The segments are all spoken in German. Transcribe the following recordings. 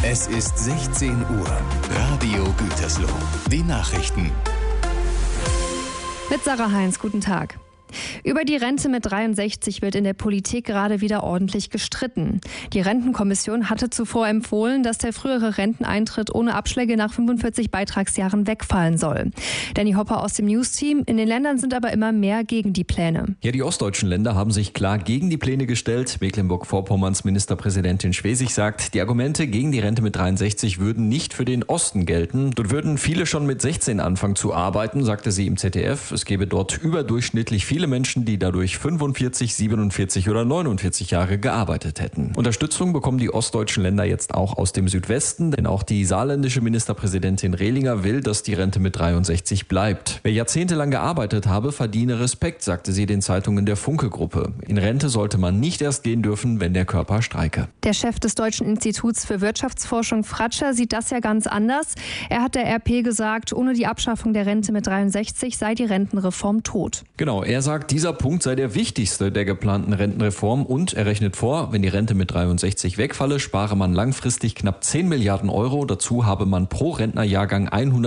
Es ist 16 Uhr. Radio Gütersloh. Die Nachrichten. Mit Sarah Heinz, guten Tag. Über die Rente mit 63 wird in der Politik gerade wieder ordentlich gestritten. Die Rentenkommission hatte zuvor empfohlen, dass der frühere Renteneintritt ohne Abschläge nach 45 Beitragsjahren wegfallen soll. Danny Hopper aus dem News-Team. In den Ländern sind aber immer mehr gegen die Pläne. Ja, die ostdeutschen Länder haben sich klar gegen die Pläne gestellt. Mecklenburg-Vorpommerns Ministerpräsidentin Schwesig sagt, die Argumente gegen die Rente mit 63 würden nicht für den Osten gelten. Dort würden viele schon mit 16 anfangen zu arbeiten, sagte sie im ZDF. Es gebe dort überdurchschnittlich viele Menschen, die dadurch 45, 47 oder 49 Jahre gearbeitet hätten. Unterstützung bekommen die ostdeutschen Länder jetzt auch aus dem Südwesten, denn auch die saarländische Ministerpräsidentin Rehlinger will, dass die Rente mit 63 bleibt. Wer jahrzehntelang gearbeitet habe, verdiene Respekt, sagte sie den Zeitungen der Funke-Gruppe. In Rente sollte man nicht erst gehen dürfen, wenn der Körper streike. Der Chef des Deutschen Instituts für Wirtschaftsforschung, Fratscher, sieht das ja ganz anders. Er hat der RP gesagt, ohne die Abschaffung der Rente mit 63 sei die Rentenreform tot. Genau, er sagt, dieser Punkt sei der wichtigste der geplanten Rentenreform und er rechnet vor, wenn die Rente mit 63 wegfalle, spare man langfristig knapp 10 Milliarden Euro. Dazu habe man pro Rentnerjahrgang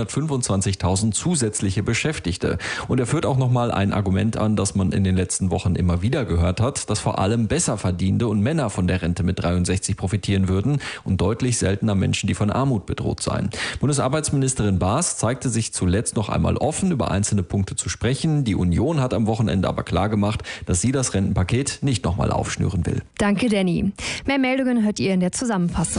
125.000 zusätzliche Beschäftigte. Und er führt auch nochmal ein Argument an, das man in den letzten Wochen immer wieder gehört hat, dass vor allem Besserverdienende und Männer von der Rente mit 63 profitieren würden und deutlich seltener Menschen, die von Armut bedroht seien. Bundesarbeitsministerin Baas zeigte sich zuletzt noch einmal offen, über einzelne Punkte zu sprechen. Die Union hat am Wochenende aber klargemacht, dass sie das Rentenpaket nicht nochmal aufschnüren will. Danke, Danny. Mehr Meldungen hört ihr in der Zusammenfassung.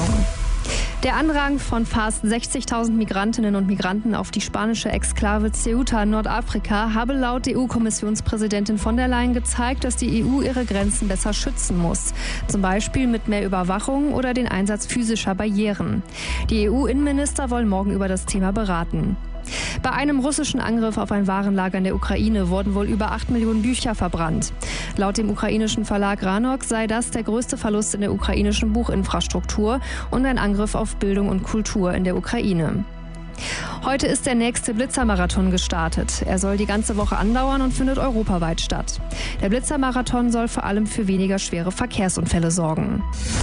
Der Andrang von fast 60.000 Migrantinnen und Migranten auf die spanische Exklave Ceuta in Nordafrika habe laut EU-Kommissionspräsidentin von der Leyen gezeigt, dass die EU ihre Grenzen besser schützen muss. Zum Beispiel mit mehr Überwachung oder den Einsatz physischer Barrieren. Die EU-Innenminister wollen morgen über das Thema beraten. Bei einem russischen Angriff auf ein Warenlager in der Ukraine wurden wohl über 8 Millionen Bücher verbrannt. Laut dem ukrainischen Verlag Ranok sei das der größte Verlust in der ukrainischen Buchinfrastruktur und ein Angriff auf Bildung und Kultur in der Ukraine. Heute ist der nächste Blitzermarathon gestartet. Er soll die ganze Woche andauern und findet europaweit statt. Der Blitzermarathon soll vor allem für weniger schwere Verkehrsunfälle sorgen.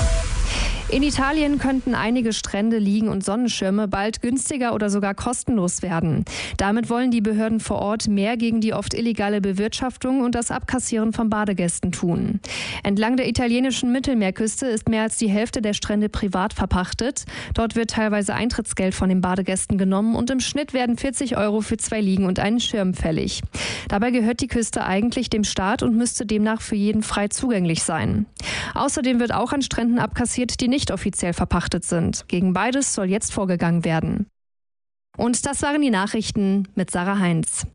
In Italien könnten einige Strände, Liegen und Sonnenschirme bald günstiger oder sogar kostenlos werden. Damit wollen die Behörden vor Ort mehr gegen die oft illegale Bewirtschaftung und das Abkassieren von Badegästen tun. Entlang der italienischen Mittelmeerküste ist mehr als die Hälfte der Strände privat verpachtet. Dort wird teilweise Eintrittsgeld von den Badegästen genommen und im Schnitt werden 40 € für 2 Liegen und einen Schirm fällig. Dabei gehört die Küste eigentlich dem Staat und müsste demnach für jeden frei zugänglich sein. Außerdem wird auch an Stränden abkassiert, die nicht offiziell verpachtet sind. Gegen beides soll jetzt vorgegangen werden. Und das waren die Nachrichten mit Sarah Heinz.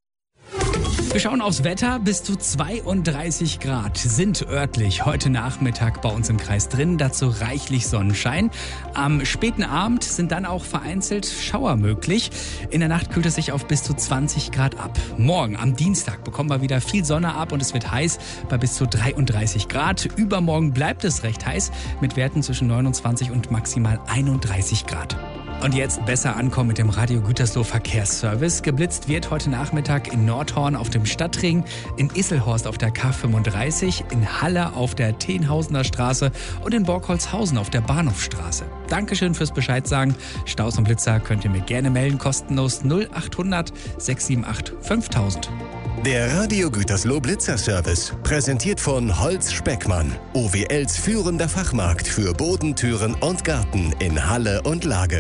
Wir schauen aufs Wetter. Bis zu 32 Grad sind örtlich heute Nachmittag bei uns im Kreis drin. Dazu reichlich Sonnenschein. Am späten Abend sind dann auch vereinzelt Schauer möglich. In der Nacht kühlt es sich auf bis zu 20 Grad ab. Morgen, am Dienstag, bekommen wir wieder viel Sonne ab und es wird heiß bei bis zu 33 Grad. Übermorgen bleibt es recht heiß mit Werten zwischen 29 und maximal 31 Grad. Und jetzt besser ankommen mit dem Radio Gütersloh Verkehrsservice. Geblitzt wird heute Nachmittag in Nordhorn auf dem Stadtring, in Isselhorst auf der K35, in Halle auf der Tenhausener Straße und in Borkholzhausen auf der Bahnhofstraße. Dankeschön fürs Bescheid sagen. Staus und Blitzer könnt ihr mir gerne melden, kostenlos 0800 678 5000. Der Radio Gütersloh Blitzerservice, präsentiert von Holz Speckmann, OWLs führender Fachmarkt für Boden, Türen und Garten in Halle und Lage.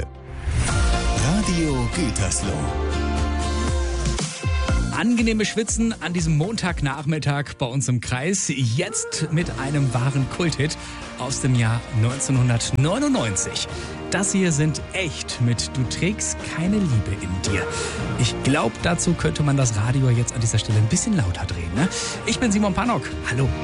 Radio Gütersloh. Angenehme Schwitzen an diesem Montagnachmittag bei uns im Kreis. Jetzt mit einem wahren Kulthit aus dem Jahr 1999. Das hier sind Echt mit Du trägst keine Liebe in dir. Ich glaube, dazu könnte man das Radio jetzt an dieser Stelle ein bisschen lauter drehen. Ne? Ich bin Simon Pannock. Hallo.